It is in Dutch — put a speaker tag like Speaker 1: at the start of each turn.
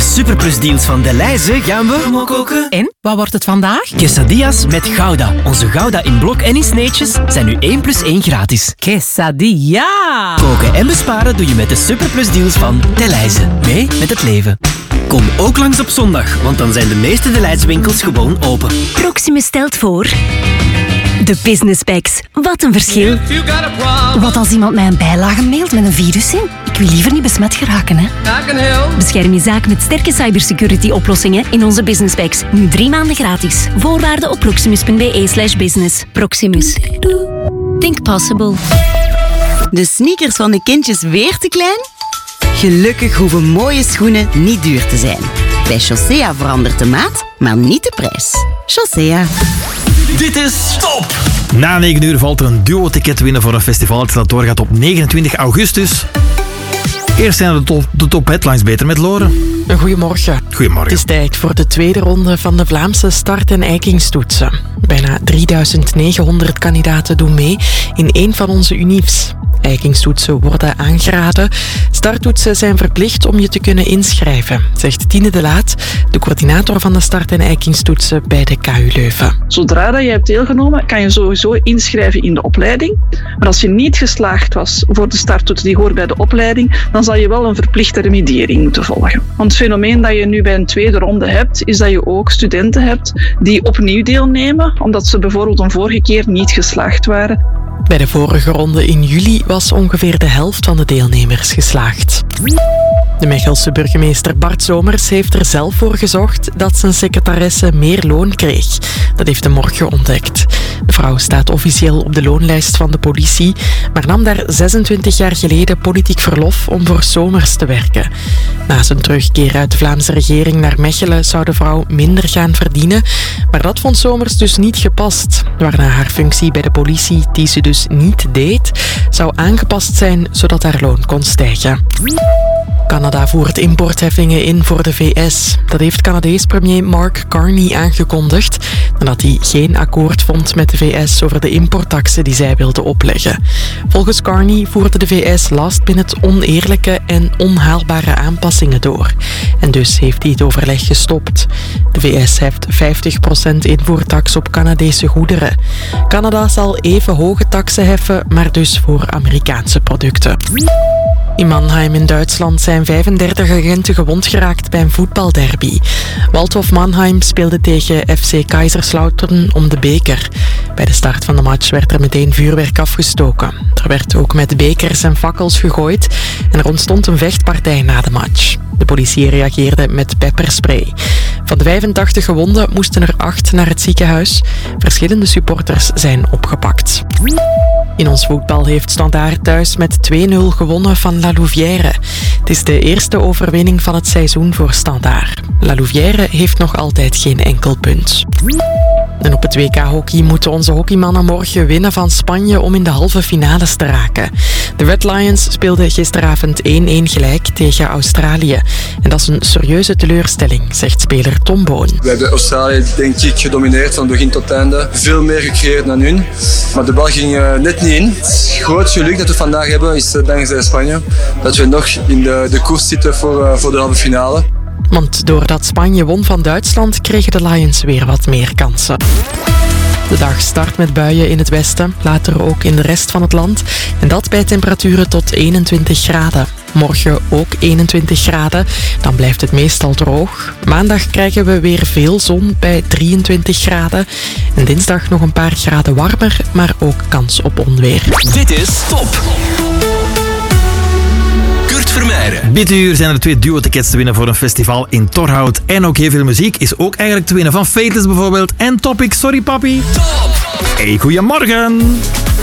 Speaker 1: superplusdeals van Delhaize gaan we mokoken.
Speaker 2: En, wat wordt het vandaag?
Speaker 1: Quesadillas met Gouda. Onze Gouda in blok en in sneetjes zijn nu 1 + 1 gratis.
Speaker 2: Quesadilla!
Speaker 1: Koken en besparen doe je met de superplusdeals van Delhaize. Mee met het leven. Kom ook langs op zondag, want dan zijn de meeste Delhaize winkels gewoon open.
Speaker 3: Proximus stelt voor... De Business Packs. Wat een verschil. Wat als iemand mij een bijlage mailt met een virus in? Ik wil liever niet besmet geraken, hè. Bescherm je zaak met sterke cybersecurity-oplossingen in onze Business Packs. Nu 3 maanden gratis. Voorwaarden op proximus.be/business. Proximus. Think possible.
Speaker 4: De sneakers van de kindjes weer te klein? Gelukkig hoeven mooie schoenen niet duur te zijn. Bij Chaussea verandert de maat, maar niet de prijs. Chaussea.
Speaker 1: Dit is Top!
Speaker 5: Na 9 uur valt er een duo-ticket winnen voor een festival dat doorgaat op 29 augustus. Eerst zijn de top headlines beter met Loren.
Speaker 6: Goedemorgen.
Speaker 5: Goedemorgen.
Speaker 6: Het is tijd voor de tweede ronde van de Vlaamse start- en eikingstoetsen. Bijna 3900 kandidaten doen mee in één van onze uniefs. Eikingstoetsen worden aangeraden. Starttoetsen zijn verplicht om je te kunnen inschrijven, zegt Tine de Laat, de coördinator van de start- en eikingstoetsen bij de KU Leuven.
Speaker 7: Zodra dat je hebt deelgenomen, kan je sowieso inschrijven in de opleiding. Maar als je niet geslaagd was voor de starttoets die hoort bij de opleiding, dan zal je wel een verplichte remediering moeten volgen. Want het fenomeen dat je nu bij een tweede ronde hebt, is dat je ook studenten hebt die opnieuw deelnemen, omdat ze bijvoorbeeld een vorige keer niet geslaagd waren.
Speaker 6: Bij de vorige ronde in juli was ongeveer de helft van de deelnemers geslaagd. De Mechelse burgemeester Bart Somers heeft er zelf voor gezorgd dat zijn secretaresse meer loon kreeg. Dat heeft hij morgen ontdekt. De vrouw staat officieel op de loonlijst van de politie, maar nam daar 26 jaar geleden politiek verlof om voor Somers te werken. Na zijn terugkeer uit de Vlaamse regering naar Mechelen zou de vrouw minder gaan verdienen, maar dat vond Somers dus niet gepast, waarna haar functie bij de politie, die ze dus niet deed, zou aangepast zijn zodat haar loon kon stijgen. Canada voert importheffingen in voor de VS. Dat heeft Canadees premier Mark Carney aangekondigd nadat hij geen akkoord vond met de VS over de importtaxen die zij wilden opleggen. Volgens Carney voerde de VS last-minute oneerlijke en onhaalbare aanpassingen door. En dus heeft hij het overleg gestopt. De VS heft 50% invoertax op Canadese goederen. Canada zal even hoge taxen heffen, maar dus voor Amerikaanse producten. In Mannheim in Duitsland zijn 35 agenten gewond geraakt bij een voetbalderby. Waldhof Mannheim speelde tegen FC Kaiserslautern om de beker. Bij de start van de match werd er meteen vuurwerk afgestoken. Er werd ook met bekers en fakkels gegooid en er ontstond een vechtpartij na de match. De politie reageerde met pepperspray. Van de 85 gewonden moesten er 8 naar het ziekenhuis. Verschillende supporters zijn opgepakt. In ons voetbal heeft Standaard thuis met 2-0 gewonnen van La Louvière. Het is de eerste overwinning van het seizoen voor Standaard. La Louvière heeft nog altijd geen enkel punt. En op het WK hockey moeten onze hockeymannen morgen winnen van Spanje om in de halve finales te raken. De Red Lions speelden gisteravond 1-1 gelijk tegen Australië. En dat is een serieuze teleurstelling, zegt speler Tom Boon.
Speaker 8: We hebben Australië denk ik gedomineerd van begin tot einde. Veel meer gecreëerd dan hun. Maar de bal ging net niet in. Het grootste geluk dat we vandaag hebben is dankzij Spanje. Dat we nog in de koers zitten voor de halve finale.
Speaker 6: Want doordat Spanje won van Duitsland kregen de Lions weer wat meer kansen. De dag start met buien in het westen, later ook in de rest van het land. En dat bij temperaturen tot 21 graden. Morgen ook 21 graden, dan blijft het meestal droog. Maandag krijgen we weer veel zon bij 23 graden. En dinsdag nog een paar graden warmer, maar ook kans op onweer.
Speaker 1: Dit is Top! Vermeijden.
Speaker 5: Dit uur zijn er 2 duo-tickets te winnen voor een festival in Torhout. En ook heel veel muziek is ook eigenlijk te winnen van Fateless bijvoorbeeld. En Topic, Sorry Papi.
Speaker 1: Top!
Speaker 5: Hey, goeiemorgen!